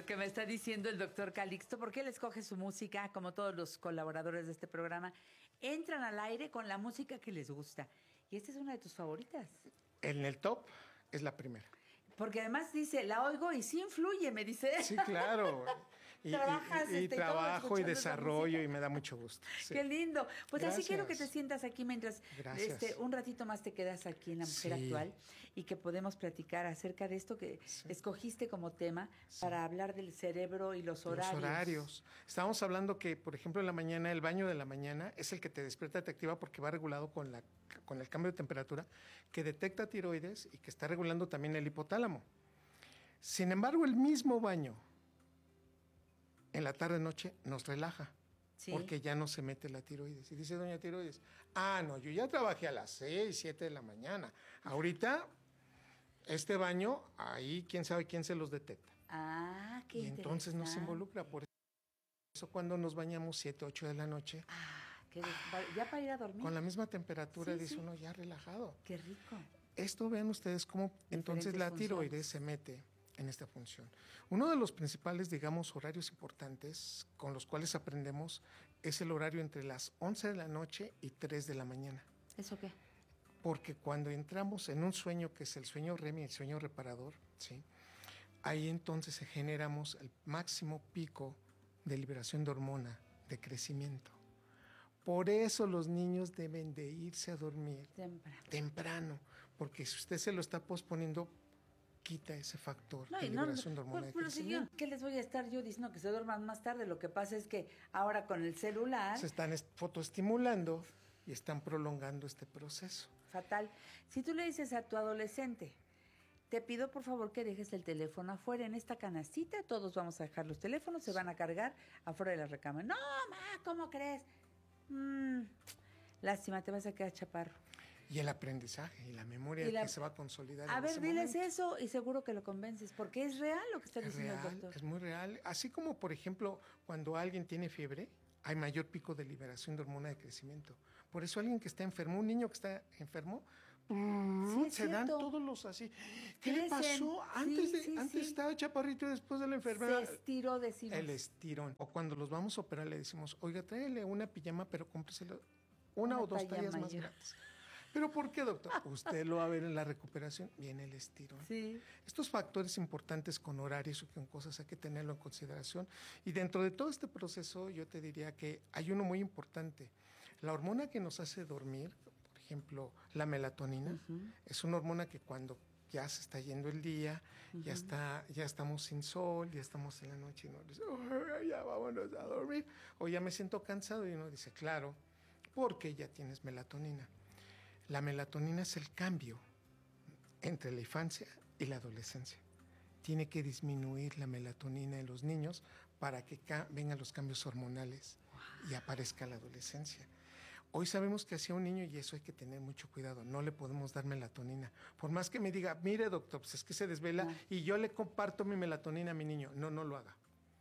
lo que me está diciendo el doctor Calixto, porque él escoge su música, como todos los colaboradores de este programa, entran al aire con la música que les gusta. Y esta es una de tus favoritas. En el top es la primera. Porque además dice, la oigo y sí influye, me dice. Sí, claro. Trabajas, y trabajo y escuchando esa desarrollo música. y me da mucho gusto. Sí. Qué lindo. Pues Gracias. así quiero que te sientas aquí mientras un ratito más te quedas aquí en La Mujer Actual y que podemos platicar acerca de esto que escogiste como tema para hablar del cerebro y los horarios. Los horarios. Estábamos hablando que, por ejemplo, en la mañana, el baño de la mañana es el que te despierta, te activa porque va regulado con el cambio de temperatura, que detecta tiroides y que está regulando también el hipotálamo. Sin embargo, el mismo baño en la tarde-noche nos relaja, porque ya no se mete la tiroides. Y dice doña tiroides, no, yo ya trabajé a las 6, 7 de la mañana. Ahorita, este baño, ahí quién sabe quién se los detecta. Qué y entonces nos involucra. Por eso cuando nos bañamos 7, 8 de la noche, ya para ir a dormir. con la misma temperatura, dice uno ya relajado. Qué rico. Esto vean ustedes cómo entonces la tiroides se mete en esta función. Uno de los principales, digamos, horarios importantes con los cuales aprendemos es el horario entre las 11 de la noche y 3 de la mañana. ¿Eso qué? Porque cuando entramos en un sueño que es el sueño REM y el sueño reparador, ¿sí? Ahí entonces generamos el máximo pico de liberación de hormona de crecimiento. Por eso los niños deben de irse a dormir temprano, porque si usted se lo está posponiendo, quita ese factor de liberación de hormona de crecimiento. ¿Qué les voy a estar yo diciendo que se duerman más tarde? Lo que pasa es que ahora con el celular se están fotoestimulando y están prolongando este proceso. Fatal. Si tú le dices a tu adolescente, te pido por favor que dejes el teléfono afuera en esta canastita, todos vamos a dejar los teléfonos, se van a cargar afuera de la recámara. No, ma, ¿cómo crees? Lástima, te vas a quedar chaparro. Y el aprendizaje y la memoria que se va a consolidar. A ver, diles eso y seguro que lo convences, porque es real lo que está diciendo el doctor. Es muy real. Así como, por ejemplo, cuando alguien tiene fiebre, hay mayor pico de liberación de hormona de crecimiento. Por eso alguien que está enfermo, un niño que está enfermo, se dan todos los así. ¿Qué le pasó? Antes estaba chaparrito y después de la enfermedad. Se estiró, decimos. El estirón. O cuando los vamos a operar le decimos, oiga, tráele una pijama, pero cómpresela una o dos tallas más grandes. ¿Pero por qué, doctor? Usted lo va a ver en la recuperación, viene el estirón. Sí. Estos factores importantes con horarios y con cosas hay que tenerlo en consideración. Y dentro de todo este proceso yo te diría que hay uno muy importante. La hormona que nos hace dormir, por ejemplo, la melatonina, es una hormona que cuando ya se está yendo el día, ya estamos sin sol, ya estamos en la noche y uno dice, ya vámonos a dormir. O ya me siento cansado y uno dice, claro, porque ya tienes melatonina. La melatonina es el cambio entre la infancia y la adolescencia. Tiene que disminuir la melatonina en los niños para que vengan los cambios hormonales y aparezca la adolescencia. Hoy sabemos que hacia un niño, y eso hay que tener mucho cuidado, no le podemos dar melatonina. Por más que me diga, mire doctor, pues es que se desvela y yo le comparto mi melatonina a mi niño. No lo haga.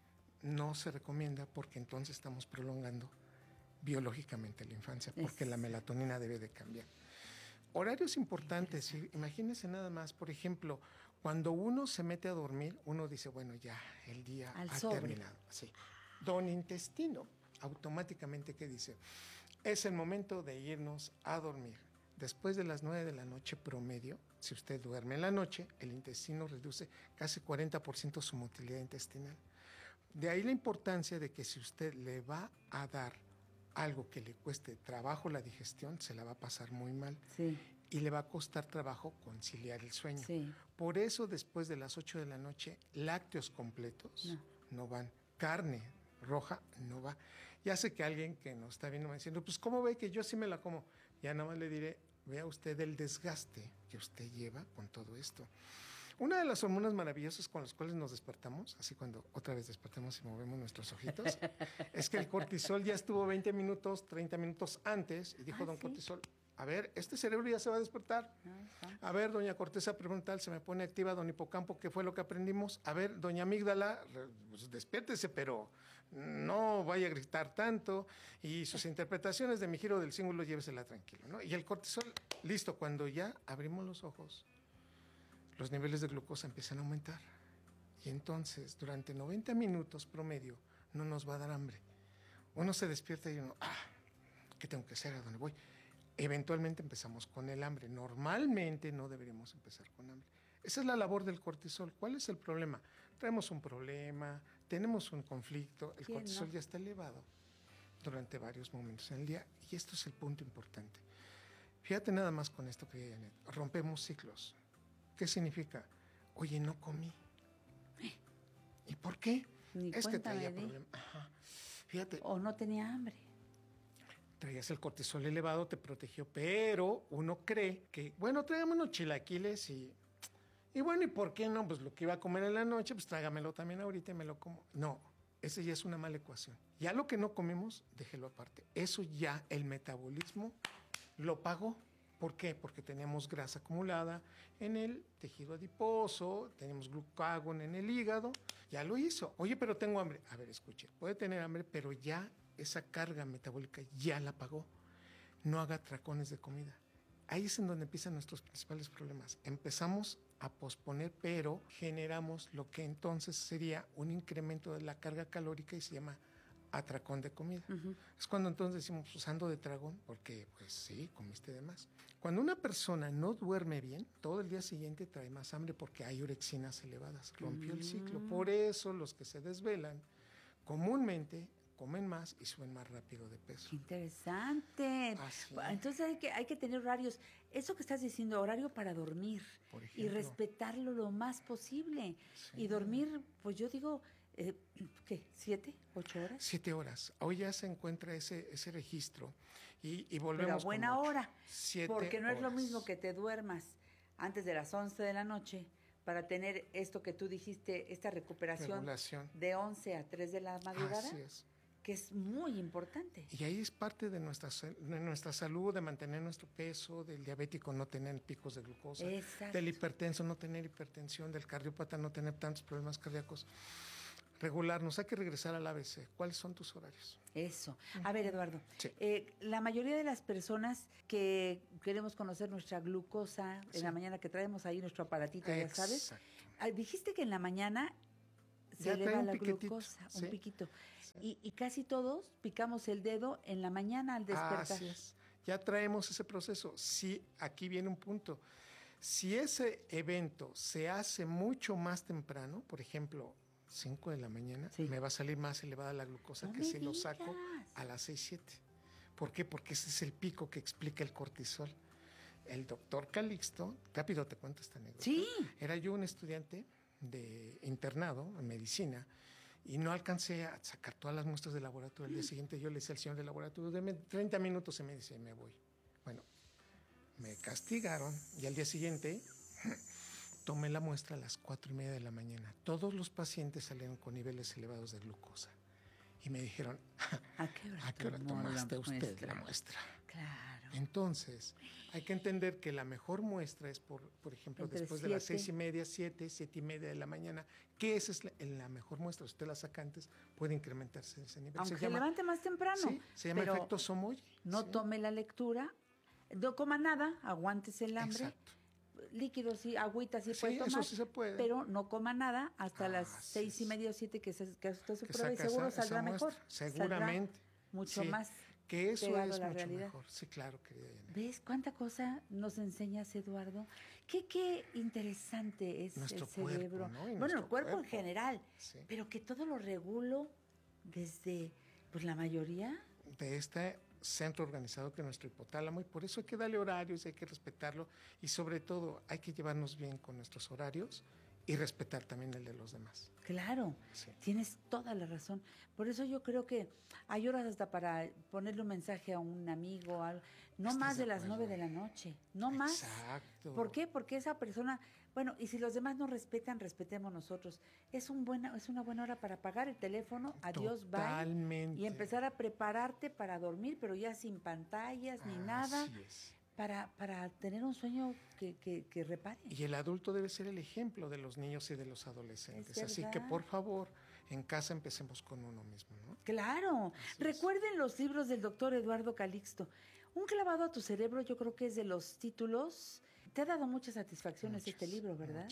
No se recomienda porque entonces estamos prolongando biológicamente la infancia, porque la melatonina debe de cambiar. Horarios importantes, imagínense nada más, por ejemplo, cuando uno se mete a dormir, uno dice, bueno, ya, el día ha terminado. Sí. Don intestino, automáticamente, ¿qué dice? Es el momento de irnos a dormir. Después de las 9 de la noche promedio, si usted duerme en la noche, el intestino reduce casi 40% su motilidad intestinal. De ahí la importancia de que si usted le va a dar algo que le cueste trabajo la digestión, se la va a pasar muy mal. Sí. Y le va a costar trabajo conciliar el sueño. Sí. Por eso, después de las 8 de la noche, lácteos completos no van. Carne roja no va. Ya sé que alguien que nos está viendo me diciendo, pues, ¿cómo ve que yo sí me la como? Ya nada más le diré, vea usted el desgaste que usted lleva con todo esto. Una de las hormonas maravillosas con las cuales nos despertamos, así cuando otra vez despertamos y movemos nuestros ojitos, es que el cortisol ya estuvo 20 minutos, 30 minutos antes, y dijo don Cortisol, a ver, este cerebro ya se va a despertar. A ver, doña corteza prefrontal se me pone activa, don hipocampo, ¿qué fue lo que aprendimos? A ver, doña amígdala, pues despiértese, pero no vaya a gritar tanto, y sus interpretaciones de mi giro del cíngulo llévesela tranquilo, ¿no? Y el cortisol, listo, cuando ya abrimos los ojos, los niveles de glucosa empiezan a aumentar Y entonces, durante 90 minutos promedio, no nos va a dar hambre. Uno se despierta y uno, ¿qué tengo que hacer? ¿A dónde voy? Eventualmente empezamos con el hambre. Normalmente no deberíamos empezar con hambre. Esa es la labor del cortisol. ¿Cuál es el problema? Traemos un problema, tenemos un conflicto, el cortisol ya está elevado durante varios momentos en el día, y esto es el punto importante. Fíjate nada más con esto, querida Janet. Rompemos ciclos. ¿Qué significa? Oye, no comí. ¿Y por qué? Es que traía problema. Ajá. Fíjate. O no tenía hambre. Traías el cortisol elevado, te protegió, pero uno cree que, bueno, tráigame unos chilaquiles y bueno, ¿y por qué no? Pues lo que iba a comer en la noche, pues tráigamelo también ahorita y me lo como. No, esa ya es una mala ecuación. Ya lo que no comemos, déjelo aparte. Eso ya el metabolismo lo pagó. ¿Por qué? Porque teníamos grasa acumulada en el tejido adiposo, tenemos glucagón en el hígado, ya lo hizo. Oye, pero tengo hambre. A ver, escuche, puede tener hambre, pero ya esa carga metabólica ya la pagó. No haga atracones de comida. Ahí es en donde empiezan nuestros principales problemas. Empezamos a posponer, pero generamos lo que entonces sería un incremento de la carga calórica y se llama atracón de comida. Uh-huh. Es cuando entonces decimos, pues ando de tragón, porque pues sí, comiste de más. Cuando una persona no duerme bien, todo el día siguiente trae más hambre porque hay orexinas elevadas. Rompió el ciclo. Por eso los que se desvelan comúnmente comen más y suben más rápido de peso. ¡Qué interesante! Así. Entonces hay que tener horarios. Eso que estás diciendo, horario para dormir. Por ejemplo, y respetarlo lo más posible. Sí. Y dormir, pues yo digo, ¿qué? ¿7? ¿8 horas? 7 horas. Hoy ya se encuentra ese registro. Y volvemos. Pero a buena hora. 7 porque no horas. Es lo mismo que te duermas antes de las 11 de la noche para tener esto que tú dijiste, esta recuperación de 11 a 3 de la madrugada. Así es. Que es muy importante. Y ahí es parte de nuestra salud, de mantener nuestro peso, del diabético no tener picos de glucosa, del hipertenso no tener hipertensión, del cardiópata no tener tantos problemas cardíacos. Regularnos, hay que regresar al ABC. ¿Cuáles son tus horarios? Eso. A ver, Eduardo, sí. La mayoría de las personas que queremos conocer nuestra glucosa en la mañana, que traemos ahí nuestro aparatito, ya sabes, dijiste que en la mañana se eleva la glucosa, un piquito. Y casi todos picamos el dedo en la mañana al despertar. Así es. Ya traemos ese proceso. Sí, aquí viene un punto. Si ese evento se hace mucho más temprano, por ejemplo, 5 de la mañana, me va a salir más elevada la glucosa que si lo saco a las 6, 7. ¿Por qué? Porque ese es el pico que explica el cortisol. El doctor Calixto, rápido te cuento esta anécdota. Sí. Era yo un estudiante de internado en medicina y no alcancé a sacar todas las muestras de laboratorio. El día siguiente yo le decía al señor del laboratorio, deme 30 minutos, y me dice, me voy. Bueno, me castigaron y al día siguiente tomé la muestra a las 4:30 de la mañana. Todos los pacientes salieron con niveles elevados de glucosa y me dijeron, ¿a qué hora tomaste usted la muestra? Claro. Entonces, hay que entender que la mejor muestra es, por ejemplo, entre después de las 6:30, 7:30 de la mañana, que esa es la mejor muestra. Si usted la saca antes, puede incrementarse ese nivel. Aunque se levante más temprano. Sí, se llama efecto Somogy. No tome la lectura, no coma nada, aguántese el hambre. Exacto. Líquidos y agüitas sí puede tomar, eso sí se puede. Pero no coma nada hasta las 6:30 o 7 que usted se pruebe y seguro saldrá mejor. Seguramente. Saldrá mucho más. Que eso es mucho realidad. Mejor. Sí, claro, querida Janet. ¿Ves cuánta cosa nos enseñas, Eduardo? Qué interesante es nuestro el cerebro. Cuerpo, ¿no? Bueno, el cuerpo en general, sí. Pero que todo lo regulo desde, pues la mayoría. De este centro organizado que es nuestro hipotálamo, y por eso hay que darle horarios, hay que respetarlo, y sobre todo hay que llevarnos bien con nuestros horarios y respetar también el de los demás. Claro, sí. Tienes toda la razón. Por eso yo creo que hay horas hasta para ponerle un mensaje a un amigo, no más de las 9 de la noche, no más. Exacto. ¿Por qué? Porque esa persona, bueno, y si los demás no respetan, respetemos nosotros. Es una buena hora para apagar el teléfono, adiós, Totalmente. Bye, y empezar a prepararte para dormir, pero ya sin pantallas ni nada. Así es. Para tener un sueño que repare. Y el adulto debe ser el ejemplo de los niños y de los adolescentes. Así que, por favor, en casa empecemos con uno mismo, ¿no? Claro. Recuerden los libros del doctor Eduardo Calixto. Un clavado a tu cerebro, yo creo que es de los títulos. Te ha dado muchas satisfacciones este libro, ¿verdad? Muchas.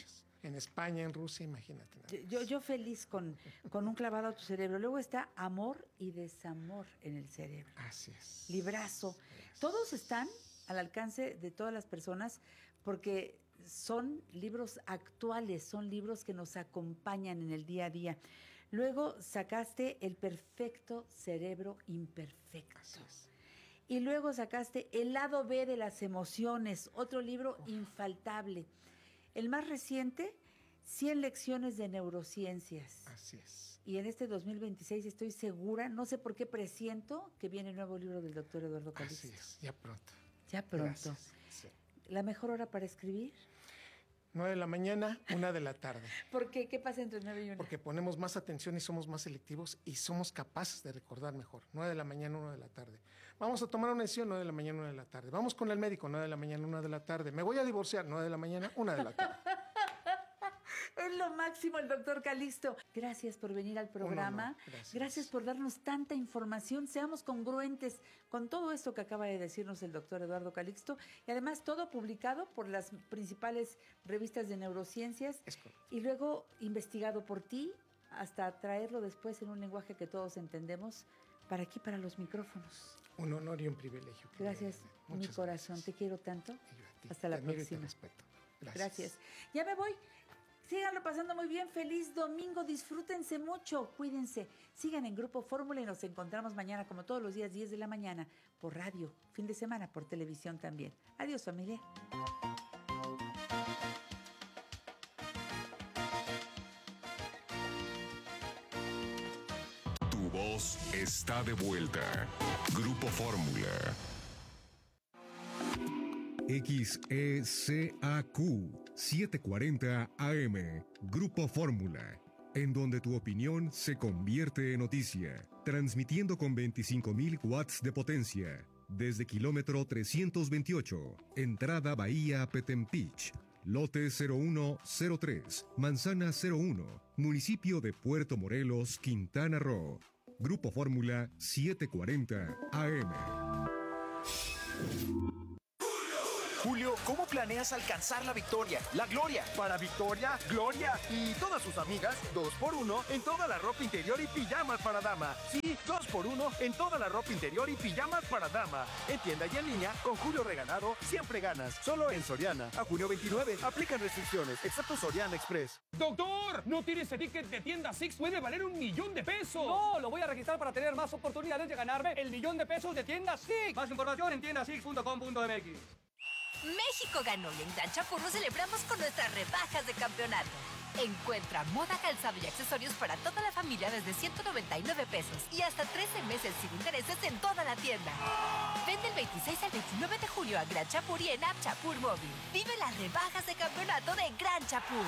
en España, en Rusia, imagínate. Yo feliz con un clavado a tu cerebro. Luego está amor y desamor en el cerebro. Así es. Librazo. Todos están al alcance de todas las personas porque son libros actuales, son libros que nos acompañan en el día a día. Luego sacaste El perfecto cerebro imperfecto. Así es. Y luego sacaste El lado B de las emociones, otro libro infaltable. El más reciente, 100 lecciones de neurociencias. Así es. Y en este 2026 estoy segura, no sé por qué presiento, que viene el nuevo libro del doctor Eduardo Calixto. Así es, ya pronto. Ya pronto. Gracias. Sí. ¿La mejor hora para escribir? 9 de la mañana, 1 de la tarde. ¿Por qué? ¿Qué pasa entre 9 y 1? Porque ponemos más atención y somos más selectivos y somos capaces de recordar mejor. 9 de la mañana, 1 de la tarde. Vamos a tomar una decisión, 9 de la mañana, 1 de la tarde. Vamos con el médico, 9 de la mañana, 1 de la tarde. Me voy a divorciar, 9 de la mañana, 1 de la tarde. Es lo máximo el doctor Calixto. Gracias por venir al programa. Gracias por darnos tanta información. Seamos congruentes con todo esto que acaba de decirnos el doctor Eduardo Calixto. Y además todo publicado por las principales revistas de neurociencias. Es correcto. Y luego investigado por ti hasta traerlo después en un lenguaje que todos entendemos para aquí, para los micrófonos. Un honor y un privilegio. Gracias, mi corazón. Gracias. Te quiero tanto. Y yo a ti. Hasta la Te admiro y próxima. te respeto. Gracias. Ya me voy. Síganlo pasando muy bien. Feliz domingo. Disfrútense mucho. Cuídense. Sigan en Grupo Fórmula y nos encontramos mañana, como todos los días, 10 de la mañana, por radio. Fin de semana, por televisión también. Adiós, familia. Tu voz está de vuelta. Grupo Fórmula. XECAQ 740 AM, Grupo Fórmula, en donde tu opinión se convierte en noticia, transmitiendo con 25.000 watts de potencia, desde kilómetro 328, entrada Bahía Petempich, lote 0103, manzana 01, municipio de Puerto Morelos, Quintana Roo. Grupo Fórmula 740 AM. Julio, ¿cómo planeas alcanzar la victoria, la gloria? Para Victoria, Gloria y todas sus amigas, 2x1 en toda la ropa interior y pijamas para dama. Sí, 2x1 en toda la ropa interior y pijamas para dama. En tienda y en línea, con Julio Regalado, siempre ganas. Solo en Soriana. A junio 29, aplican restricciones, excepto Soriana Express. ¡Doctor! ¿No tiene ese ticket de tienda Six? ¡Puede valer $1,000,000! No, lo voy a registrar para tener más oportunidades de ganarme el $1,000,000 de tienda Six. Más información en tiendasix.com.mx. México ganó y en Gran Chapurro celebramos con nuestras rebajas de campeonato. Encuentra moda, calzado y accesorios para toda la familia desde $199 y hasta 13 meses sin intereses en toda la tienda. Ven del 26 al 29 de julio a Gran Chapur y en App Chapur Móvil. Vive las rebajas de campeonato de Gran Chapur.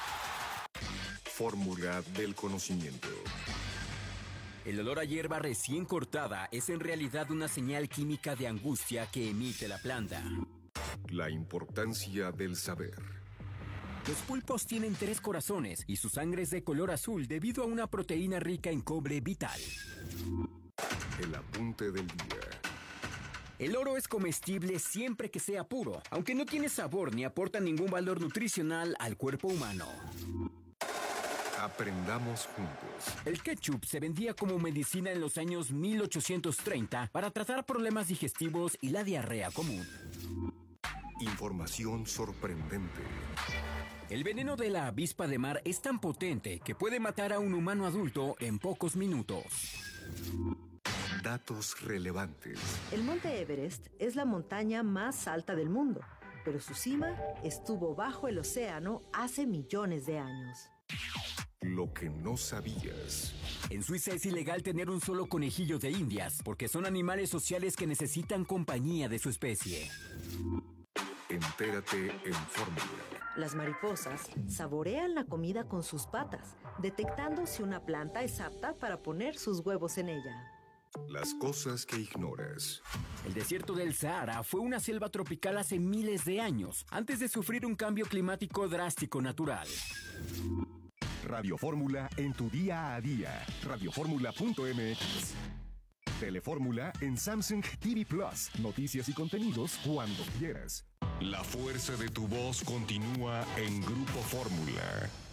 Fórmula del conocimiento. El olor a hierba recién cortada es en realidad una señal química de angustia que emite la planta. La importancia del saber. Los pulpos tienen 3 corazones y su sangre es de color azul debido a una proteína rica en cobre vital. El apunte del día. El oro es comestible siempre que sea puro, aunque no tiene sabor ni aporta ningún valor nutricional al cuerpo humano. Aprendamos juntos. El ketchup se vendía como medicina en los años 1830 para tratar problemas digestivos y la diarrea común. Información sorprendente. El veneno de la avispa de mar es tan potente que puede matar a un humano adulto en pocos minutos. Datos relevantes. El monte Everest es la montaña más alta del mundo, pero su cima estuvo bajo el océano hace millones de años. Lo que no sabías. En Suiza es ilegal tener un solo conejillo de indias porque son animales sociales que necesitan compañía de su especie. Entérate en Fórmula. Las mariposas saborean la comida con sus patas, detectando si una planta es apta para poner sus huevos en ella. Las cosas que ignoras. El desierto del Sahara fue una selva tropical hace miles de años, antes de sufrir un cambio climático drástico natural. Radio Fórmula en tu día a día. Radioformula.mx. Telefórmula en Samsung TV Plus. Noticias y contenidos cuando quieras. La fuerza de tu voz continúa en Grupo Fórmula.